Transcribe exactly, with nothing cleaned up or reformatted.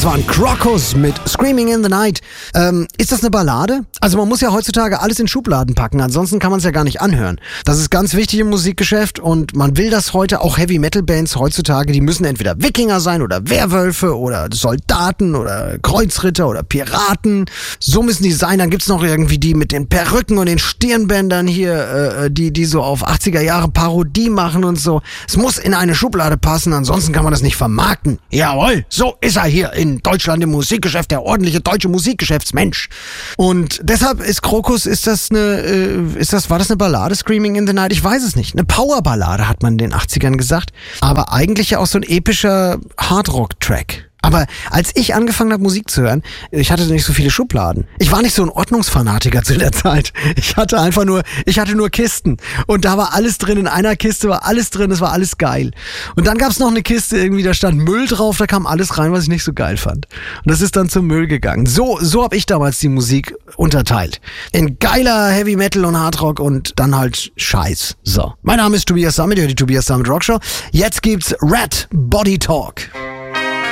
waren Krokus mit Screaming in the Night. Ähm, ist das eine Ballade? Also man muss ja heutzutage alles in Schubladen packen, ansonsten kann man es ja gar nicht anhören. Das ist ganz wichtig im Musikgeschäft und man will das heute, auch Heavy-Metal-Bands heutzutage, die müssen entweder Wikinger sein oder Werwölfe oder Soldaten oder Kreuzritter oder Piraten. So müssen die sein. Dann gibt's noch irgendwie die mit den Perücken und den Stirnbändern hier, äh, die die so auf achtziger Jahre Parodie machen und so. Es muss in eine Schublade passen, ansonsten kann man das nicht vermarkten. Jawohl, so ist er hier in Deutschland im Musikgeschäft, der ordentliche deutsche Musikgeschäftsmensch. Und deshalb ist Krokus, ist das eine, äh, ist das, war das eine Ballade, Screaming in the Night? Ich weiß es nicht. Eine Powerballade hat man in den achtzigern gesagt, aber eigentlich ja auch so ein epischer Hardrock-Track. Aber als ich angefangen habe, Musik zu hören, ich hatte nicht so viele Schubladen. Ich war nicht so ein Ordnungsfanatiker zu der Zeit. Ich hatte einfach nur, ich hatte nur Kisten. Und da war alles drin. In einer Kiste war alles drin. Es war alles geil. Und dann gab's noch eine Kiste, irgendwie, da stand Müll drauf. Da kam alles rein, was ich nicht so geil fand. Und das ist dann zum Müll gegangen. So, so habe ich damals die Musik unterteilt. In geiler Heavy Metal und Hardrock und dann halt Scheiß. So. Mein Name ist Tobias Sammet, ihr hört die Tobias Sammet Rockshow. Jetzt gibt's Rat Body Talk.